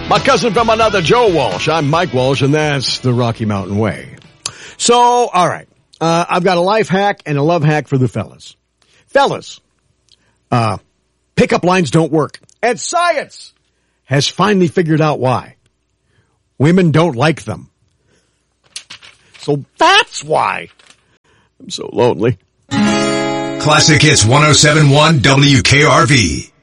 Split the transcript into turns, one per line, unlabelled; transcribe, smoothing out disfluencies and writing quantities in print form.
My cousin from another, Joe Walsh. I'm Mike Walsh, and that's the Rocky Mountain Way. So, all right. I've got a life hack and a love hack for the fellas. Fellas, pickup lines don't work. And science has finally figured out why. Women don't like them. So that's why I'm so lonely.
Classic Hits 107.1 WKRV.